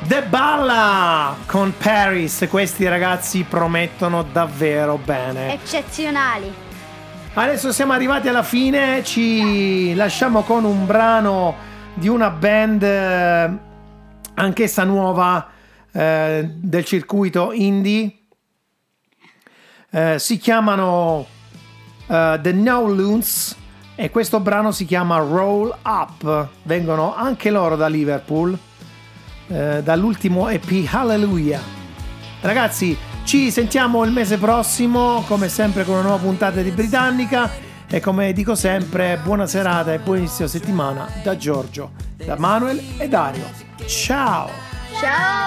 The Balla con Paris. Questi ragazzi promettono davvero bene. Eccezionali. Adesso siamo arrivati alla fine. Ci lasciamo con un brano di una band anch'essa nuova del circuito indie. Si chiamano The No Loons e questo brano si chiama Roll Up. Vengono anche loro da Liverpool, dall'ultimo EP Hallelujah. Ragazzi, ci sentiamo il mese prossimo come sempre con una nuova puntata di Britannica e come dico sempre, buona serata e buonissima settimana da Giorgio, da Manuel e Dario. Ciao. Ciao.